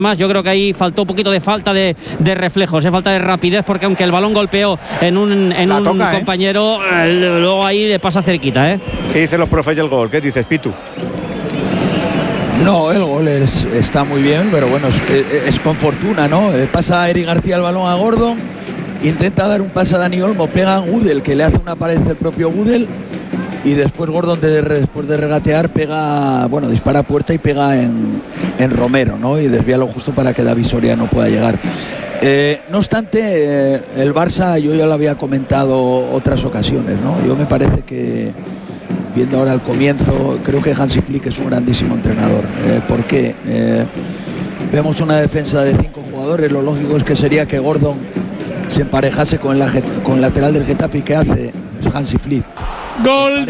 Más, yo creo que ahí faltó un poquito de falta de reflejos, falta de rapidez, porque aunque el balón golpeó en un compañero, luego ahí le pasa cerquita. ¿Qué dicen los profes del gol? ¿Qué dices, Pitu? No, el gol está muy bien, pero bueno, es con fortuna, ¿no? Pasa Eric García el balón a Gordon, intenta dar un pase a Dani Olmo, pega a Gudel, que le hace una pared el propio Gudel, y después Gordon, después de regatear, dispara a puerta y pega en Romero, ¿no? Y desvía lo justo para que David Soria no pueda llegar. No obstante, el Barça, yo ya lo había comentado otras ocasiones, ¿no? Yo me parece que, viendo ahora el comienzo, creo que Hansi Flick es un grandísimo entrenador. ¿Por qué? Vemos una defensa de 5 jugadores, lo lógico es que sería que Gordon se emparejase con el lateral del Getafe. ¿Y qué hace Hansi Flick? Gol